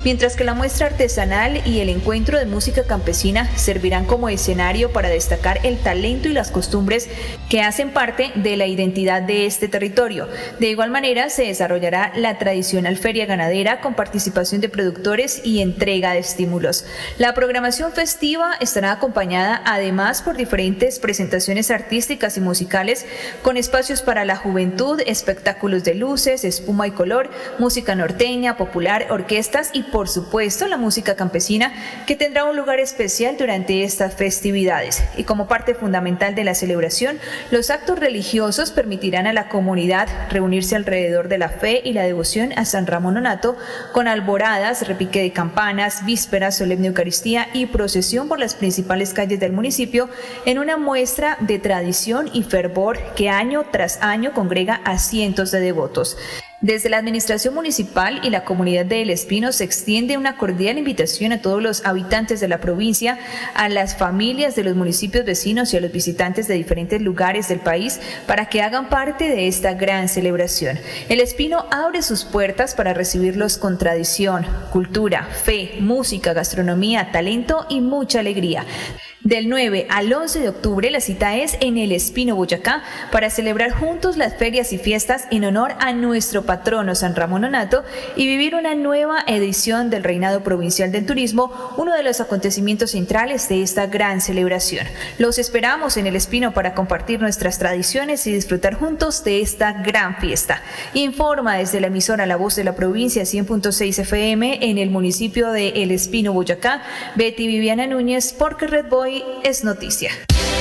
mientras que la muestra artesanal y el encuentro de música campesina servirán como escenario para destacar el talento y las costumbres que hacen parte de la identidad de este territorio. De igual manera, se desarrollará la tradicional feria ganadera con participación de productores y entrega de estímulos. La programación festiva estará acompañada además por diferentes presentaciones artísticas y musicales con espacios para la juventud, espectáculos de luces, espuma y color, música norteña, popular, orquestas y por supuesto la música campesina, que tendrá un lugar especial durante estas festividades. Y como parte fundamental de la celebración, los actos religiosos permitirán a la comunidad reunirse alrededor de la fe y la devoción a San Ramón Nonnato con alboradas, repique de campanas, vísperas, solemne Eucaristía y procesión por las principales calles del municipio en una muestra de tradición y fervor que año tras año congrega a cientos de devotos. Desde la administración municipal y la comunidad de El Espino se extiende una cordial invitación a todos los habitantes de la provincia, a las familias de los municipios vecinos y a los visitantes de diferentes lugares del país para que hagan parte de esta gran celebración. El Espino abre sus puertas para recibirlos con tradición, cultura, fe, música, gastronomía, talento y mucha alegría. Del 9 al 11 de octubre la cita es en El Espino, Boyacá, para celebrar juntos las ferias y fiestas en honor a nuestro patrono San Ramón Nonnato y vivir una nueva edición del Reinado Provincial del Turismo, uno de los acontecimientos centrales de esta gran celebración. Los esperamos en El Espino para compartir nuestras tradiciones y disfrutar juntos de esta gran fiesta. Informa desde la emisora La Voz de la Provincia 100.6 FM en el municipio de El Espino, Boyacá, Betty Viviana Núñez, porque Red Boy es noticia.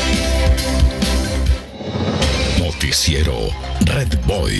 Noticiero Red Boy.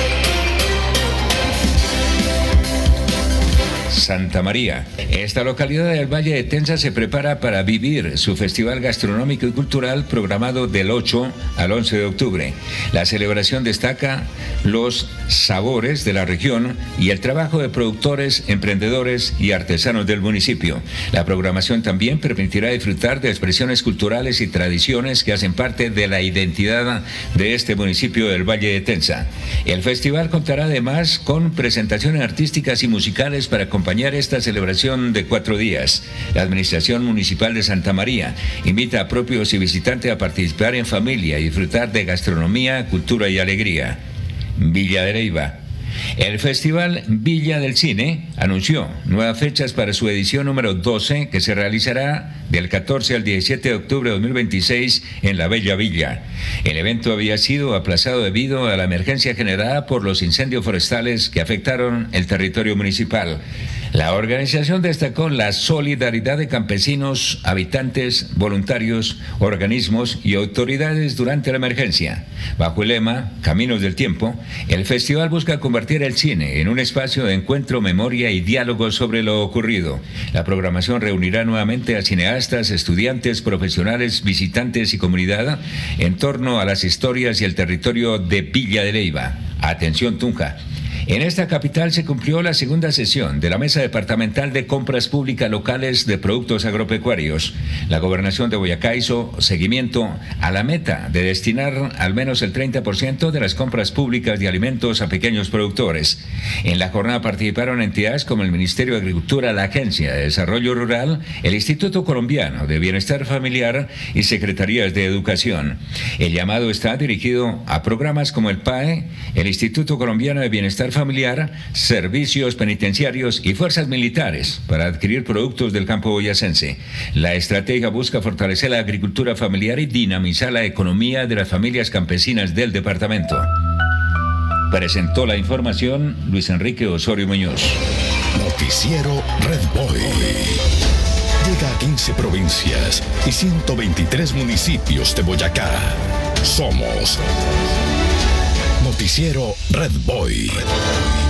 Santa María. Esta localidad del Valle de Tenza se prepara para vivir su festival gastronómico y cultural programado del 8 al 11 de octubre. La celebración destaca los sabores de la región y el trabajo de productores, emprendedores y artesanos del municipio. La programación también permitirá disfrutar de expresiones culturales y tradiciones que hacen parte de la identidad de este municipio del Valle de Tenza. El festival contará además con presentaciones artísticas y musicales para acompañar esta celebración de 4 días. La Administración Municipal de Santa María invita a propios y visitantes a participar en familia y disfrutar de gastronomía, cultura y alegría. Villa de Leyva. El Festival Villa del Cine anunció nuevas fechas para su edición número 12, que se realizará del 14 al 17 de octubre de 2026 en la Bella Villa. El evento había sido aplazado debido a la emergencia generada por los incendios forestales que afectaron el territorio municipal. La organización destacó la solidaridad de campesinos, habitantes, voluntarios, organismos y autoridades durante la emergencia. Bajo el lema Caminos del Tiempo, el festival busca convertir el cine en un espacio de encuentro, memoria y diálogo sobre lo ocurrido. La programación reunirá nuevamente a cineastas, estudiantes, profesionales, visitantes y comunidad en torno a las historias y el territorio de Villa de Leyva. Atención, Tunja. En esta capital se cumplió la segunda sesión de la Mesa Departamental de Compras Públicas Locales de Productos Agropecuarios. La Gobernación de Boyacá hizo seguimiento a la meta de destinar al menos el 30% de las compras públicas de alimentos a pequeños productores. En la jornada participaron entidades como el Ministerio de Agricultura, la Agencia de Desarrollo Rural, el Instituto Colombiano de Bienestar Familiar y Secretarías de Educación. El llamado está dirigido a programas como el PAE, el Instituto Colombiano de Bienestar Familiar, servicios penitenciarios y fuerzas militares para adquirir productos del campo boyacense. La estrategia busca fortalecer la agricultura familiar y dinamizar la economía de las familias campesinas del departamento. Presentó la información Luis Enrique Osorio Muñoz. Noticiero Red Boy. Llega a 15 provincias y 123 municipios de Boyacá. Somos Noticiero Red Boy.